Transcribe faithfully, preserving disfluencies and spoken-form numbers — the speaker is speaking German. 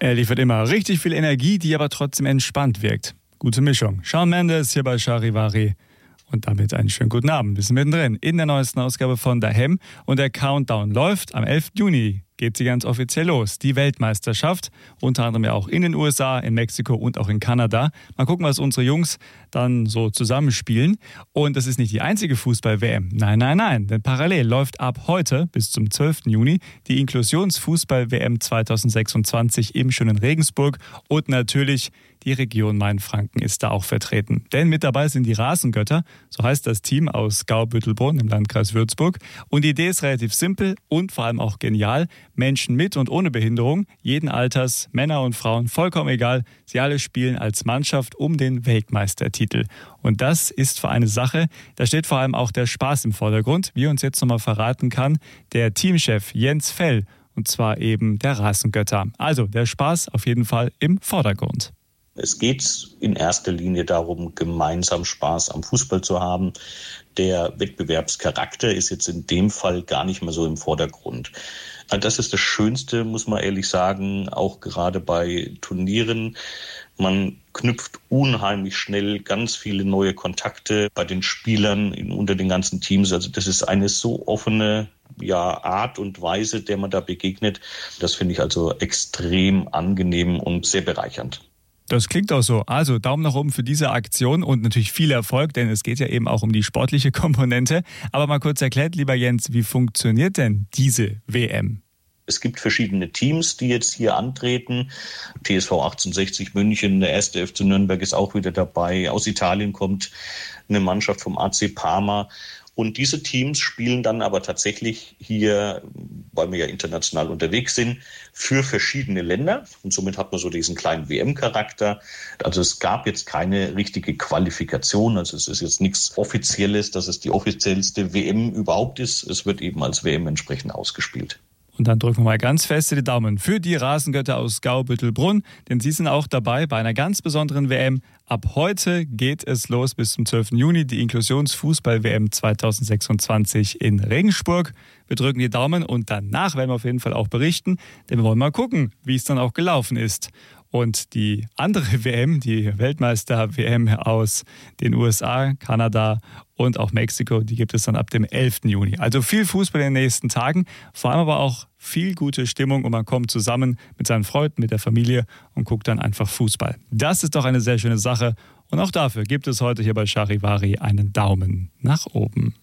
Er liefert immer richtig viel Energie, die aber trotzdem entspannt wirkt. Gute Mischung. Shawn Mendes hier bei Charivari. Und damit einen schönen guten Abend. Wir sind mittendrin in der neuesten Ausgabe von Daheim. Und der Countdown läuft. Am elften Juni geht sie ganz offiziell los. Die Weltmeisterschaft. Unter anderem ja auch in den U S A, in Mexiko und auch in Kanada. Mal gucken, was unsere Jungs dann so zusammenspielen. Und das ist nicht die einzige Fußball-W M. Nein, nein, nein. Denn parallel läuft ab heute bis zum zwölften Juni die Inklusionsfußball-W M zweitausendsechsundzwanzig im schönen Regensburg. Und natürlich die Region Mainfranken ist da auch vertreten. Denn mit dabei sind die Rasengötter, so heißt das Team aus Gau-Büttelbrunn im Landkreis Würzburg. Und die Idee ist relativ simpel und vor allem auch genial. Menschen mit und ohne Behinderung, jeden Alters, Männer und Frauen, vollkommen egal. Sie alle spielen als Mannschaft um den Weltmeistertitel. Und das ist für eine Sache, da steht vor allem auch der Spaß im Vordergrund, wie uns jetzt nochmal verraten kann der Teamchef Jens Fell, und zwar eben der Rasengötter. Also der Spaß auf jeden Fall im Vordergrund. Es geht in erster Linie darum, gemeinsam Spaß am Fußball zu haben. Der Wettbewerbscharakter ist jetzt in dem Fall gar nicht mehr so im Vordergrund. Das ist das Schönste, muss man ehrlich sagen, auch gerade bei Turnieren. Man knüpft unheimlich schnell ganz viele neue Kontakte bei den Spielern unter den ganzen Teams. Also das ist eine so offene ja, Art und Weise, der man da begegnet. Das finde ich also extrem angenehm und sehr bereichernd. Das klingt auch so. Also Daumen nach oben für diese Aktion und natürlich viel Erfolg, denn es geht ja eben auch um die sportliche Komponente. Aber mal kurz erklärt, lieber Jens, wie funktioniert denn diese W M? Es gibt verschiedene Teams, die jetzt hier antreten. T S V achtzehnhundertsechzig München, der erste F C Nürnberg ist auch wieder dabei. Aus Italien kommt eine Mannschaft vom A C Parma. Und diese Teams spielen dann aber tatsächlich hier, weil wir ja international unterwegs sind, für verschiedene Länder. Und somit hat man so diesen kleinen W M-Charakter. Also es gab jetzt keine richtige Qualifikation. Also es ist jetzt nichts Offizielles, dass es die offiziellste W M überhaupt ist. Es wird eben als W M entsprechend ausgespielt. Und dann drücken wir mal ganz fest die Daumen für die Rasengötter aus Gau-Büttelbrunn, denn sie sind auch dabei bei einer ganz besonderen W M. Ab heute geht es los bis zum zwölften Juni, die Inklusionsfußball-W M zweitausendsechsundzwanzig in Regensburg. Wir drücken die Daumen und danach werden wir auf jeden Fall auch berichten, denn wir wollen mal gucken, wie es dann auch gelaufen ist. Und die andere W M, die Weltmeister-W M aus den U S A, Kanada und auch Mexiko, die gibt es dann ab dem elften Juni. Also viel Fußball in den nächsten Tagen, vor allem aber auch viel gute Stimmung und man kommt zusammen mit seinen Freunden, mit der Familie und guckt dann einfach Fußball. Das ist doch eine sehr schöne Sache und auch dafür gibt es heute hier bei Charivari einen Daumen nach oben.